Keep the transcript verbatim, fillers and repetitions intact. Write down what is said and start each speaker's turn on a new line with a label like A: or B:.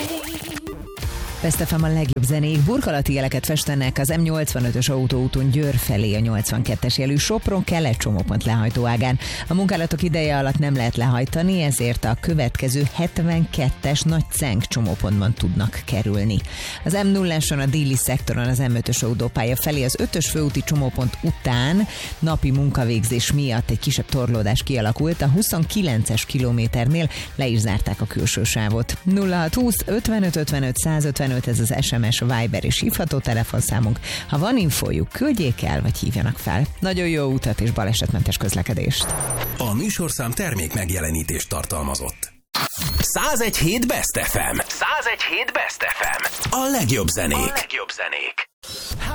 A: Best ef em a legjobb zenék, burkolati jeleket festenek az em nyolcvanötös autóúton Győr felé a nyolcvankettes jelű Sopron kelet csomópont lehajtóágán. A munkálatok ideje alatt nem lehet lehajtani, ezért a következő hetvenkettes nagy cenk csomópontban tudnak kerülni. Az em nulláson a déli szektoron az em ötös autópálya felé az ötös főúti csomópont után napi munkavégzés miatt egy kisebb torlódás kialakult, a huszonkilences kilométernél le is zárták a külső sávot. nulla hat húsz ötvenöt ötvenöt százötvenöt ez az es em es, Viber és hívható telefonszámunk. Ha van infójuk, küldjék el, vagy hívjanak fel. Nagyon jó utat és balesetmentes közlekedést.
B: A műsorszám termék megjelenítést tartalmazott. százegy hét Best ef em. százegy hét Best ef em. A legjobb zenék. A legjobb zenék.